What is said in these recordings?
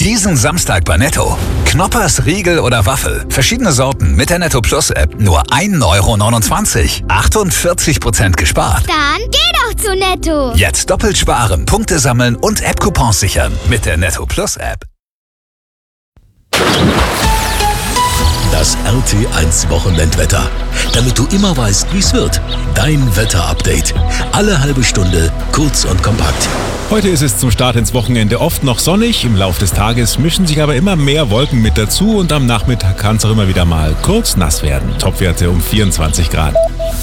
Diesen Samstag bei Netto. Knoppers, Riegel oder Waffel. Verschiedene Sorten mit der Netto Plus App. Nur 1,29 €. 48% gespart. Dann geh doch zu Netto. Jetzt doppelt sparen, Punkte sammeln und App-Coupons sichern. Mit der Netto Plus App. Das RT1 Wochenendwetter. Damit du immer weißt, wie es wird. Dein Wetterupdate. Alle halbe Stunde, kurz und kompakt. Heute ist es zum Start ins Wochenende oft noch sonnig. Im Lauf des Tages mischen sich aber immer mehr Wolken mit dazu und am Nachmittag kann es auch immer wieder mal kurz nass werden. Topwerte um 24 Grad.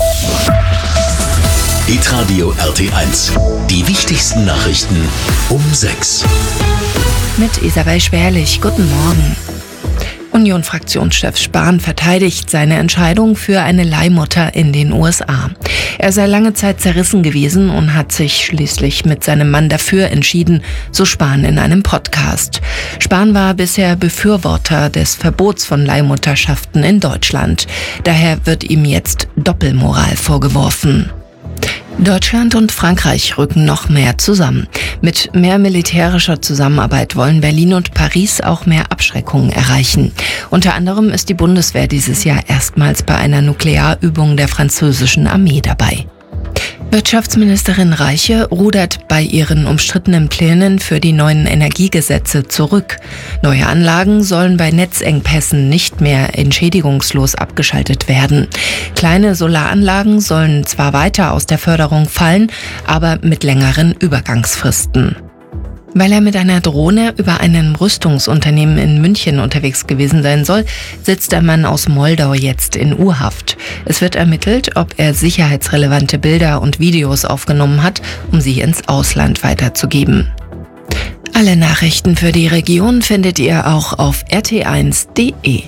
Hitradio RT1. Die wichtigsten Nachrichten um 6. Mit Isabel Schwerlich. Guten Morgen. Union-Fraktionschef Spahn verteidigt seine Entscheidung für eine Leihmutter in den USA. Er sei lange Zeit zerrissen gewesen und hat sich schließlich mit seinem Mann dafür entschieden, so Spahn in einem Podcast. Spahn war bisher Befürworter des Verbots von Leihmutterschaften in Deutschland. Daher wird ihm jetzt Doppelmoral vorgeworfen. Deutschland und Frankreich rücken noch mehr zusammen. Mit mehr militärischer Zusammenarbeit wollen Berlin und Paris auch mehr Abschreckung erreichen. Unter anderem ist die Bundeswehr dieses Jahr erstmals bei einer Nuklearübung der französischen Armee dabei. Wirtschaftsministerin Reiche rudert bei ihren umstrittenen Plänen für die neuen Energiegesetze zurück. Neue Anlagen sollen bei Netzengpässen nicht mehr entschädigungslos abgeschaltet werden. Kleine Solaranlagen sollen zwar weiter aus der Förderung fallen, aber mit längeren Übergangsfristen. Weil er mit einer Drohne über einem Rüstungsunternehmen in München unterwegs gewesen sein soll, sitzt der Mann aus Moldau jetzt in U-Haft. Es wird ermittelt, ob er sicherheitsrelevante Bilder und Videos aufgenommen hat, um sie ins Ausland weiterzugeben. Alle Nachrichten für die Region findet ihr auch auf rt1.de.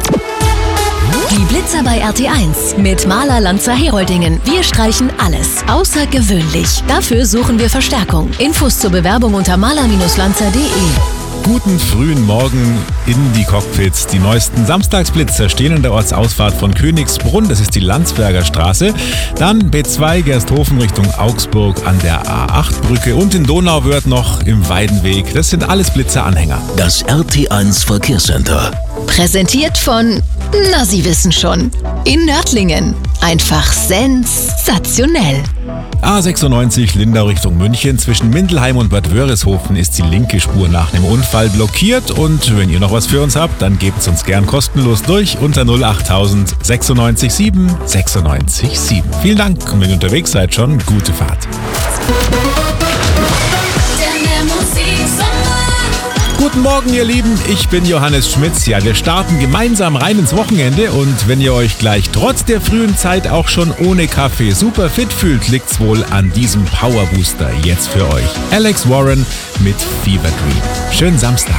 Die Blitzer bei RT1 mit Maler Lanzer Heroldingen. Wir streichen alles. Außergewöhnlich. Dafür suchen wir Verstärkung. Infos zur Bewerbung unter maler-lanzer.de. Guten frühen Morgen in die Cockpits. Die neuesten Samstagsblitzer stehen an der Ortsausfahrt von Königsbrunn, das ist die Landsberger Straße. Dann B2 Gersthofen Richtung Augsburg an der A8-Brücke und in Donauwörth noch im Weidenweg. Das sind alles Blitzeranhänger. Das RT1 Verkehrscenter. Präsentiert von, na Sie wissen schon, in Nördlingen. Einfach sensationell. A96 Lindau Richtung München. Zwischen Mindelheim und Bad Wörishofen ist die linke Spur nach einem Unfall blockiert. Und wenn ihr noch was für uns habt, dann gebt's uns gern kostenlos durch unter 08000 96 7 96 7. Vielen Dank und wenn ihr unterwegs seid, schon gute Fahrt. Guten Morgen, ihr Lieben. Ich bin Johannes Schmitz. Ja, wir starten gemeinsam rein ins Wochenende und wenn ihr euch gleich trotz der frühen Zeit auch schon ohne Kaffee super fit fühlt, liegt's wohl an diesem Powerbooster jetzt für euch. Alex Warren mit Fever Dream. Schönen Samstag.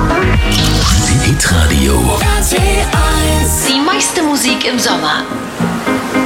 Hitradio. Die meiste Musik im Sommer.